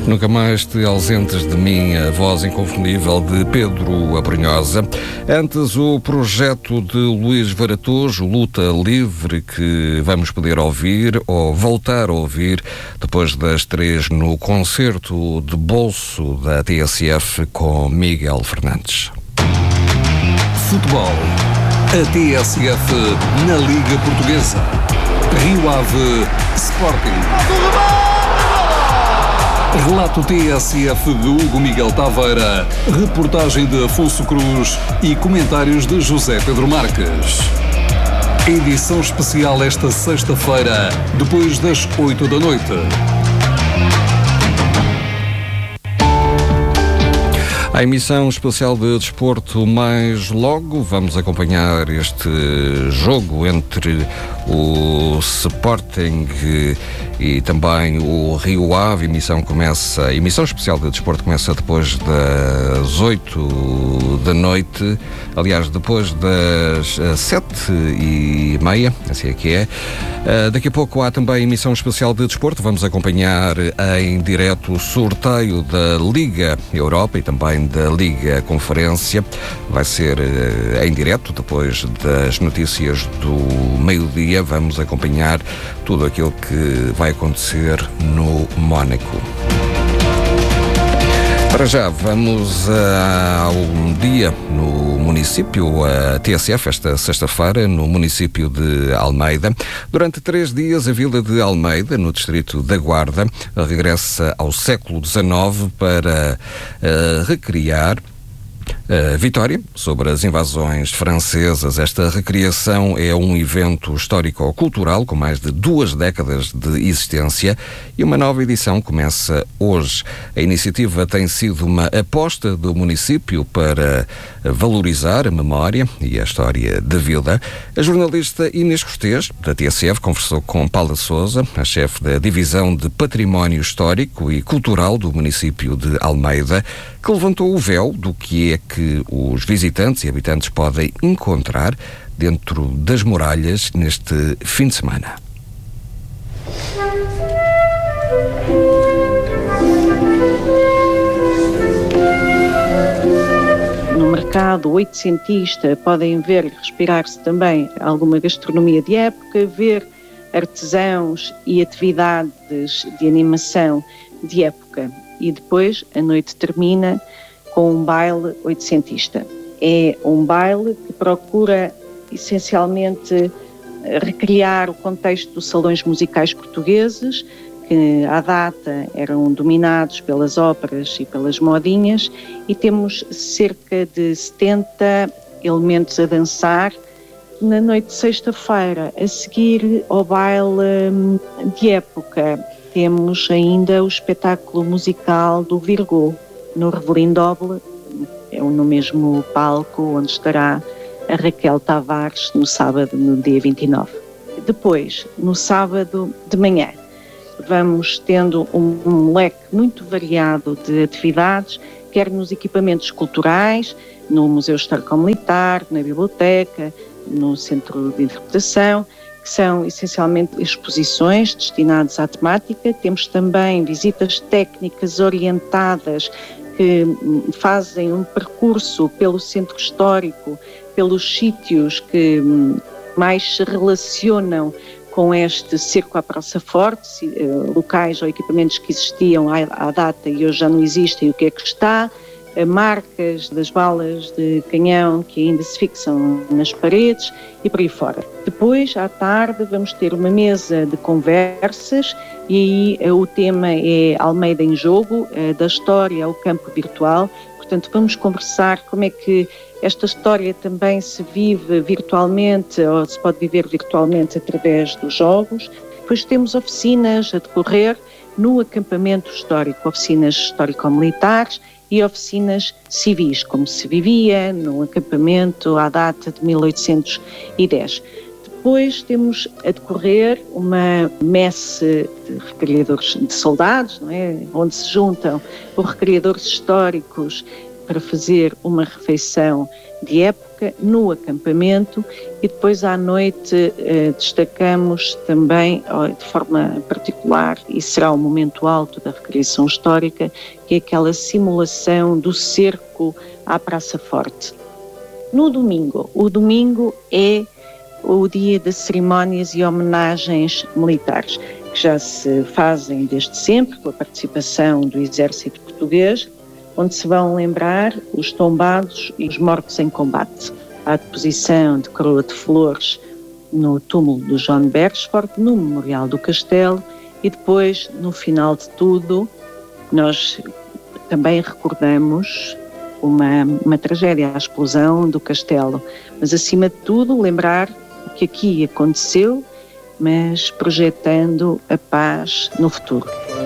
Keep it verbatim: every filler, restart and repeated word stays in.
Nunca mais te ausentes de mim, a voz inconfundível de Pedro Abrunhosa. Antes, o projeto de Luís Varatojo, Luta Livre, que vamos poder ouvir ou voltar a ouvir depois das três no concerto de bolso da T S F com Miguel Fernandes. Futebol. A T S F na Liga Portuguesa. Rio Ave Sporting. Relato T S F de Hugo Miguel Taveira, reportagem de Afonso Cruz e comentários de José Pedro Marques. Edição especial esta sexta-feira, depois das oito da noite. A emissão especial de desporto mais logo. Vamos acompanhar este jogo entre o Sporting e também o Rio Ave. A emissão começa, a emissão especial de desporto começa depois das oito da noite. Aliás, depois das sete e meia, assim é que é. Uh, daqui a pouco há também emissão especial de desporto. Vamos acompanhar em direto o sorteio da Liga Europa e também da Liga Conferência. Vai ser uh, em direto depois das notícias do meio-dia. Vamos acompanhar tudo aquilo que vai acontecer no Mónaco. Para já, vamos a um dia no município, a T S F, esta sexta-feira, no município de Almeida. Durante três dias, a vila de Almeida, no distrito da Guarda, regressa ao século dezenove para uh, recriar a vitória sobre as invasões francesas. Esta recriação é um evento histórico-cultural com mais de duas décadas de existência e uma nova edição começa hoje. A iniciativa tem sido uma aposta do município para valorizar a memória e a história da vila. A jornalista Inês Cortês, da T S F, conversou com Paula Sousa, a chefe da Divisão de Património Histórico e Cultural do município de Almeida, que levantou o véu do que é que os visitantes e habitantes podem encontrar dentro das muralhas neste fim de semana. No mercado oitocentista podem ver e respirar-se também alguma gastronomia de época, ver artesãos e atividades de animação de época. E depois a noite termina com um baile oitocentista. É um baile que procura essencialmente recriar o contexto dos salões musicais portugueses, que à data eram dominados pelas óperas e pelas modinhas, e temos cerca de setenta elementos a dançar. Na noite de sexta-feira, a seguir ao baile de época, temos ainda o espetáculo musical do Virgô, no Revelindoble, é no mesmo palco onde estará a Raquel Tavares no sábado, no dia vinte e nove. Depois, no sábado de manhã, vamos tendo um, um leque muito variado de atividades, quer nos equipamentos culturais, no Museu Histórico-Militar, na biblioteca, no Centro de Interpretação, que são essencialmente exposições destinadas à temática. Temos também visitas técnicas orientadas que fazem um percurso pelo centro histórico, pelos sítios que mais se relacionam com este cerco à Praça Forte, locais ou equipamentos que existiam à data e hoje já não existem, o que é que está, marcas das balas de canhão que ainda se fixam nas paredes e por aí fora. Depois, à tarde, vamos ter uma mesa de conversas e aí o tema é Almeida em Jogo, da história ao campo virtual. Portanto, vamos conversar como é que esta história também se vive virtualmente ou se pode viver virtualmente através dos jogos. Depois temos oficinas a decorrer no acampamento histórico, oficinas histórico-militares e oficinas civis, como se vivia no acampamento à data de mil oitocentos e dez. Depois temos a decorrer uma messe de recriadores de soldados, não é? Onde se juntam os recriadores históricos para fazer uma refeição de época no acampamento e depois à noite eh, destacamos também, de forma particular, e será o momento alto da recriação histórica, que é aquela simulação do cerco à Praça Forte. No domingo, o domingo é o dia das cerimónias e homenagens militares, que já se fazem desde sempre, com a participação do Exército Português, onde se vão lembrar os tombados e os mortos em combate. Há a deposição de coroa de flores no túmulo do John Beresford, no Memorial do Castelo, e depois, no final de tudo, nós também recordamos uma, uma tragédia, a explosão do castelo. Mas, acima de tudo, lembrar o que aqui aconteceu, mas projetando a paz no futuro.